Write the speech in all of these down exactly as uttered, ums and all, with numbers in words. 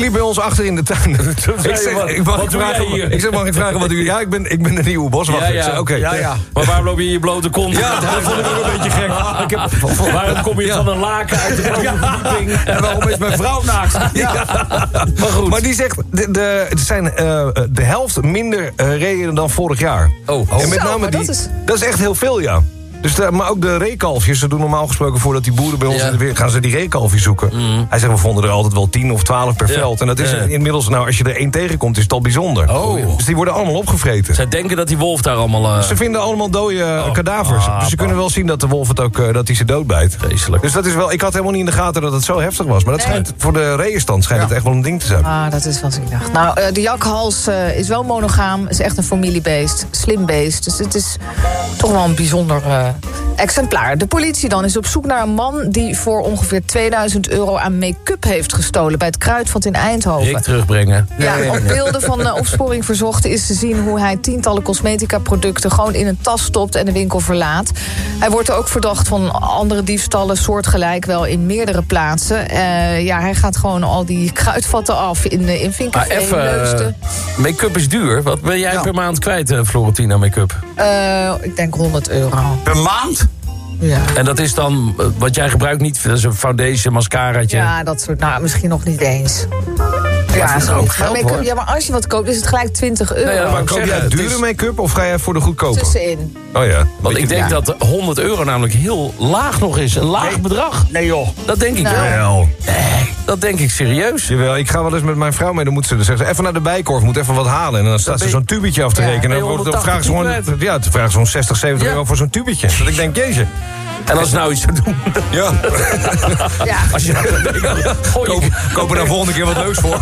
liep bij ons achter in de tuin. ik zeg, wat, ik mag wat ik doe vragen, jij hier? Ik zeg, mag ik vragen wat u... Ja, ik ben, ik ben de nieuwe boswachter. Ja, ja. Ik zeg, oké. Ja, ja. Maar waarom loop je in je blote kont? Ja, dat vond ik ook een beetje gek. Ik heb, waarom kom je ja. van een laken uit de bovenverdieping? En waarom is mijn vrouw naakt? Ja. Maar goed. Maar die zegt, de, de, het zijn uh, de helft minder uh, reden dan vorig jaar. Oh. En met Zo, name maar die, dat is- dat is echt heel veel, ja. Dus de, maar ook de reekalfjes, ze doen normaal gesproken voordat die boeren bij ons Ja. in de weer gaan ze die reekalfjes zoeken. Mm. Hij zegt, we vonden er altijd wel tien of twaalf per Ja. veld. En dat is Ja. inmiddels, nou, als je er één tegenkomt, is het al bijzonder. Oh. Dus die worden allemaal opgevreten. Zij denken dat die wolf daar allemaal... Uh... Ze vinden allemaal dode uh, kadavers. Ah, dus ze pa. kunnen wel zien dat de wolf het ook, uh, dat hij ze doodbijt. Vreselijk. Dus dat is wel, ik had helemaal niet in de gaten dat het zo heftig was. Maar dat Nee. schijnt, voor de reeënstand schijnt het echt wel een ding te zijn. Ah, dat is wat ik dacht. Nou, uh, de jakhals uh, is wel monogaam. Is echt een familiebeest. Slim beest. Dus het is toch wel een bijzonder uh, exemplaar. De politie dan is op zoek naar een man... die voor ongeveer tweeduizend euro aan make-up heeft gestolen... bij het Kruidvat in Eindhoven. Ik terugbrengen. Ja, op beelden van uh, Opsporing Verzocht is te zien... hoe hij tientallen cosmetica-producten gewoon in een tas stopt... en de winkel verlaat. Hij wordt er ook verdacht van andere diefstallen... soortgelijk wel in meerdere plaatsen. Uh, ja, hij gaat gewoon al die kruidvatten af in, uh, in Vinkeveen, Maar even, Leusden. uh, make-up is duur. Wat ben jij Ja. per maand kwijt, uh, Florentina, make-up? Uh, ik denk honderd euro. Per maand? Ja. En dat is dan, uh, wat jij gebruikt niet... dat is een foundation, mascaraatje. Ja, dat soort. Nou, misschien nog niet eens. Ja, vind ik zo. ook Maar geld, make-up- hoor. ja, maar als je wat koopt, is het gelijk twintig euro. Nee, ja, maar Maar ik koop zeg, jij het dure is- make-up of ga jij voor de goedkope? Tussenin. Oh ja. Want ik denk Ja. dat honderd euro namelijk heel laag nog is. Een laag bedrag. Nee joh. Dat denk ik Nou. wel. Wel. Nee, dat denk ik serieus. Jawel, ik ga wel eens met mijn vrouw mee. Dan moet ze dan zeggen ze even naar de Bijenkorf, moet even wat halen. En dan staat ze ben je- zo'n tubetje af te Ja. rekenen. Ben En je dan, wordt- dan vragen ze honderdtachtig gewoon, ja, dan vragen ze gewoon zestig, zeventig Ja. euro voor zo'n tubetje. Dat ik denk, jeetje. En als ze nou iets zou doen... Ja. Ja. Als je nou gooi Koop, je- koop er dan volgende keer wat leuks voor.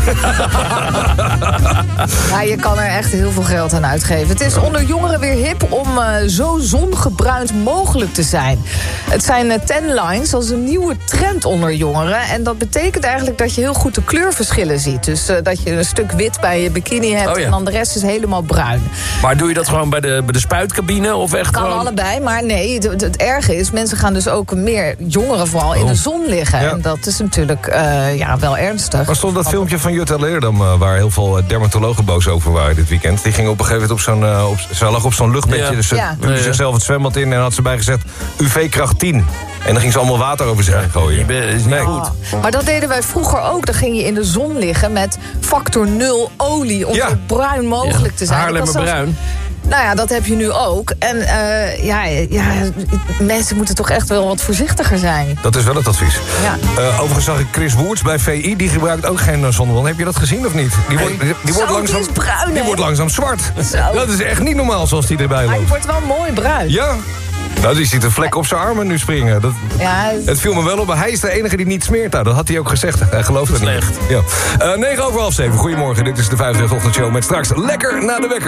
Ja, je kan er echt heel veel geld aan uitgeven. Het is onder jongeren weer hip om uh, zo zongebruind mogelijk te zijn. Het zijn uh, tanlines als een nieuwe trend onder jongeren. En dat betekent eigenlijk dat je heel goed de kleurverschillen ziet. Dus uh, dat je een stuk wit bij je bikini hebt... Oh ja. en dan de rest is helemaal bruin. Maar doe je dat gewoon bij de, bij de spuitcabine? Of echt Kan gewoon... allebei, maar nee, het, het, het erge is... mensen gaan dus ook meer, jongeren vooral, in de zon liggen. Ja. En dat is natuurlijk uh, ja, wel ernstig. Waar stond dat filmpje van Jutta Leerdam... Uh, waar heel veel uh, dermatologen boos over waren dit weekend? Die ging op een gegeven moment op zo'n... Uh, op, ze lag op zo'n luchtbedje, Ja. dus ze Ja. duwde Ja, ja. zichzelf het zwembad in... en had ze bijgezet U V-kracht tien. En dan ging ze allemaal water over zich heen gooien. Je bent- is niet Nee. goed. Ah, maar dat deden wij vroeger ook. Dan ging je in de zon liggen met factor nul olie... om Ja. zo bruin mogelijk te zijn. Ik Haarlemmer was zelfs- bruin. Nou ja, dat heb je nu ook. En uh, ja, ja, mensen moeten toch echt wel wat voorzichtiger zijn. Dat is wel het advies. Ja. Uh, overigens zag ik Chris Woerts bij V I, die gebruikt ook geen uh, zonnebrand. Heb je dat gezien of niet? Die wordt, die, die Zo, wordt die langzaam, is bruin, die hè? wordt langzaam zwart. Zo. Dat is echt niet normaal zoals die erbij Maar die loopt. wordt wel mooi bruin. Ja. Nou, die ziet een vlek op zijn armen nu springen. Dat, Ja, het viel me wel op, maar hij is de enige die niet smeert daar. Dat had hij ook gezegd. Hij gelooft het niet. Slecht. Ja. Uh, negen over half zeven. Goedemorgen, dit is de vijfde ochtendshow met straks Lekker na de Wekker.